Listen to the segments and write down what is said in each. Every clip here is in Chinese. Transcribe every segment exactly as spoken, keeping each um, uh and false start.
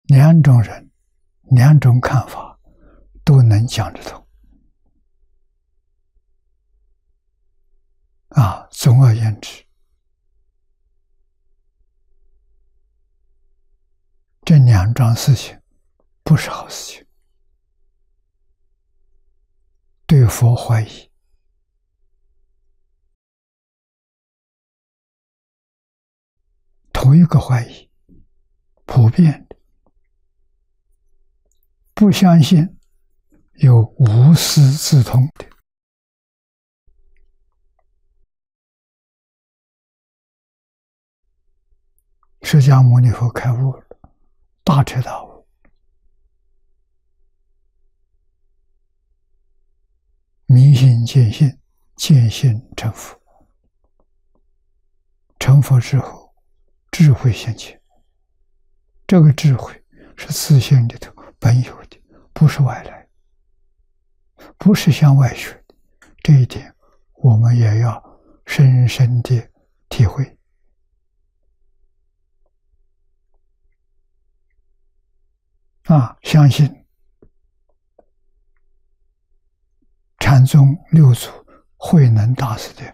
两种人，两种看法都能讲得通。啊，总而言之，这两桩事情不是好事情。对佛怀疑，同一个怀疑，普遍的，不相信有无师自通的。释迦牟尼佛开悟了，大彻大悟，明心见性，见性成佛。成佛之后，智慧现前。这个智慧是自性里头本有的，不是外来，不是向外学的。这一点我们也要深深的体会。啊，相信禅宗六祖慧能大师的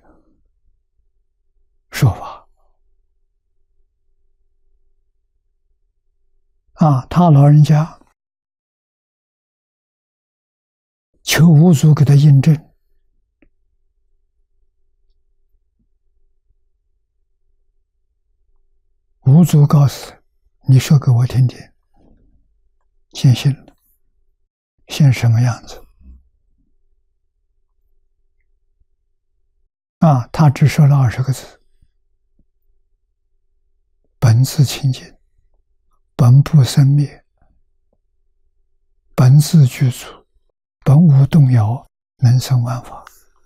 说法。啊，他老人家求五祖给他印证，五祖告诉他：“你说给我听听。”先信了，信什么样子？啊，他只说了二十个字：本自清净，本不生灭，本自具足，本无动摇，能生万法。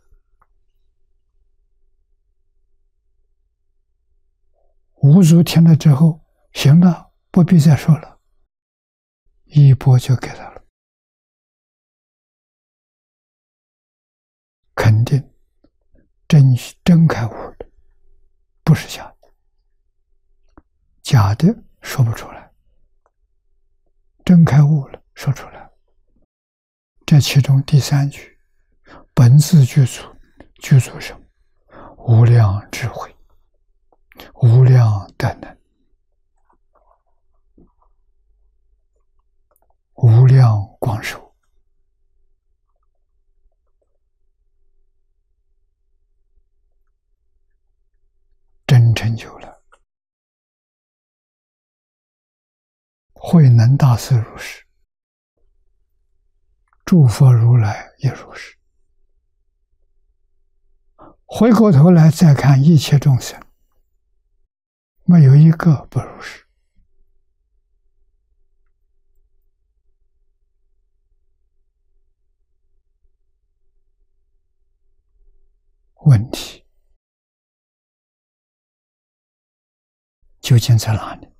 五祖听了之后，行了，不必再说了，一钵就给他了，肯定真真开悟了，不是假的，假的说不出来，真开悟了说出来。这其中第三句，本自具足，具足什么？无量智慧，无量德能，无量光寿。真成就了。慧能大师如是，诸佛如来也如是。回过头来再看一切众生，没有一个不如是。问题究竟在哪里？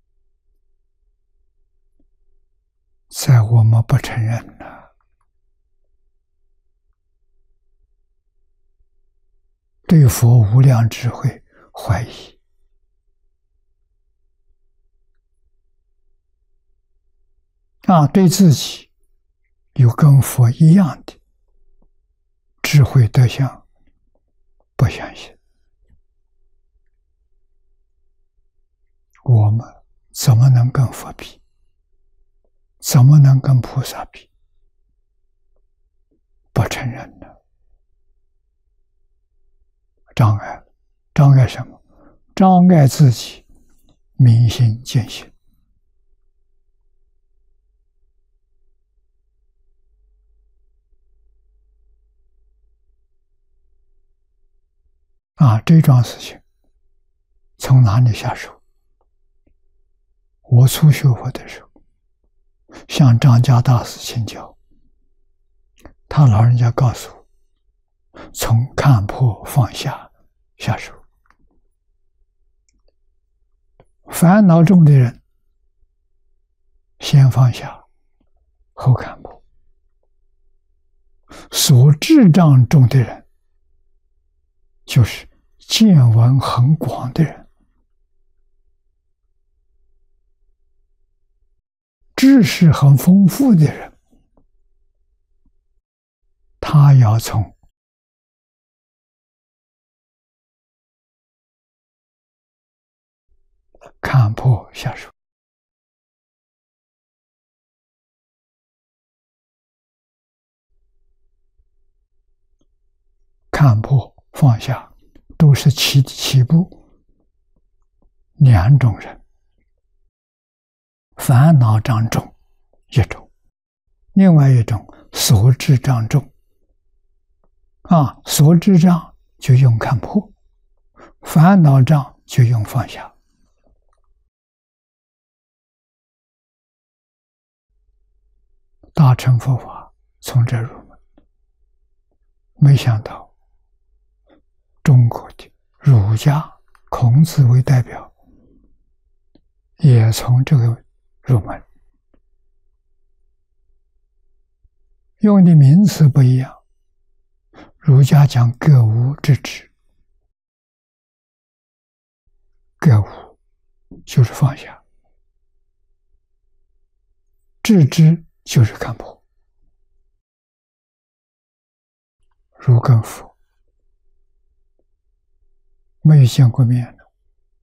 在我们不承认了，对佛无量智慧怀疑，啊，对自己有跟佛一样的智慧德相不相信，我们怎么能跟佛比？怎么能跟菩萨比？不承认了，障碍了。障碍什么？障碍自己明心见性。啊，这桩事情从哪里下手？我初学佛的时候，向张家大师请教，他老人家告诉我，从看破放下下手。烦恼中的人，先放下，后看破；所智障中的人，就是见闻很广的人， 知识很丰富的人，他要从看破下手。看破放下都是起起步两种人，烦恼障重一种，另外一种所知障重。啊，所知障就用看破，烦恼障就用放下。大乘佛法从这入门，没想到中国的儒家，孔子为代表，也从这个入门，用的名词不一样。儒家讲格物致知，格物就是放下，致知就是看破。儒跟佛没有见过面的，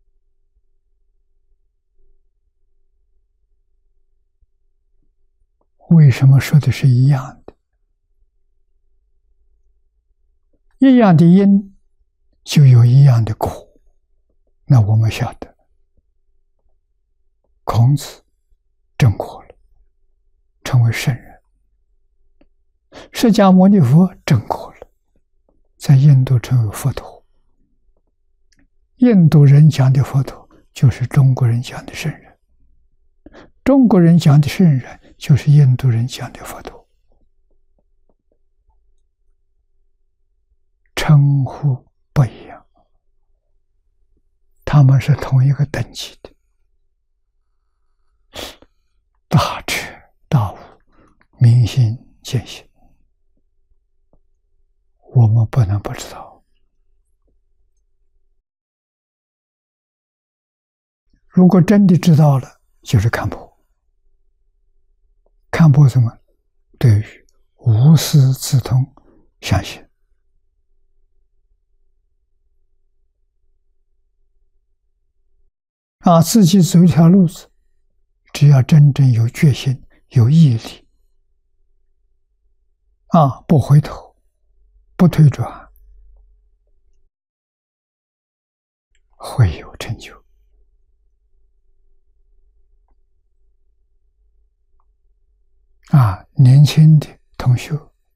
为什么说的是一样的？一样的因就有一样的果。那我们晓得孔子证果了，成为圣人。释迦牟尼佛证果了，在印度成为佛陀。印度人讲的佛陀就是中国人讲的圣人，中国人讲的圣人就是印度人讲的佛陀。称呼不一样，他们是同一个等级的。大彻大悟，明心见性，我们不能不知道。如果真的知道了，就是看破。看破什么？对于无师自通相信。啊，自己走一条路子，只要真正有决心、有毅力，啊，不回头，不退转，会有成就。啊，年轻的同学，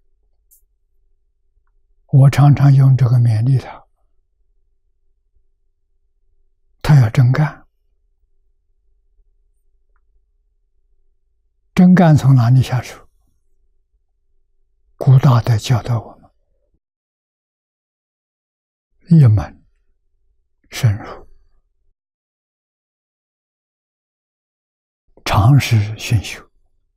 我常常用这个勉励他，他要真干。真干从哪里下手？古大德教导我们：一门深入，长时熏修，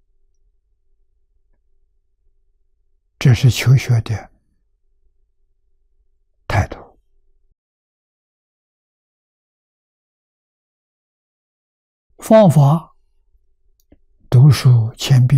这是求学的态度。方法：读书千遍。